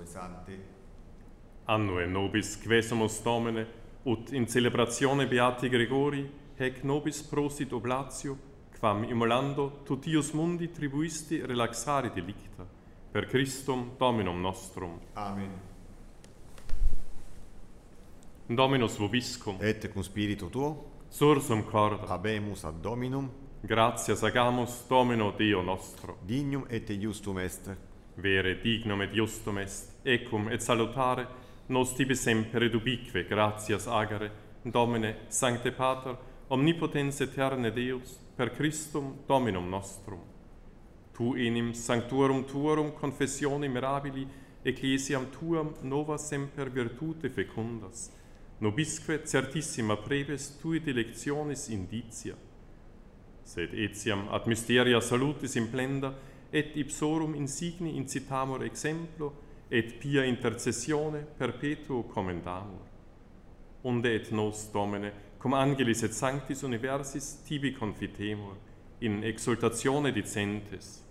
Sancte. Annue nobis quesumus Domine, ut in celebratione Beati Gregori, hec nobis prosit oblatio, quam immolando tutius mundi tribuisti relaxare delicta, per Christum Dominum nostrum. Amen. Dominus vobiscum, Et cum spiritu tuo, sursum corda, habemus ad Dominum, gratias agamus Domino Deo nostro. dignum et justum est. Vere dignum et justum est, ecum et salutare, nos tibi semper et ubique gratias agere, Domine, Sancte Pater, omnipotens aeterne Deus, per Christum Dominum nostrum. Tu enim sanctuorum tuorum confessione mirabili, ecclesiam tuam nova semper virtute fecundas, nobisque certissima prebes tui dilectionis indicia. Sed etiam ad mysteria salutis implenda, et ipsorum insigni incitamur exemplo, et pia intercessione perpetuo commendamur. Unde et nos, Domine, cum angelis et sanctis universis tibi confitemur, in exultatione dicentes.